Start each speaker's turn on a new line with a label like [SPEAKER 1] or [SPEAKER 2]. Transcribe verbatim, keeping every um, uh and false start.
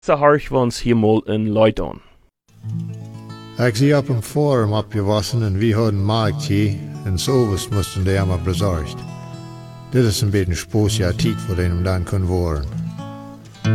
[SPEAKER 1] Så harch we ons hier mal een luid aan.
[SPEAKER 2] Ik zie op een forum opgewassen en wie hadden maagdje en zoveel moesten die allemaal bezorgd. Dit is een beetje een spoosje tijd voor den om dan kunnen worden.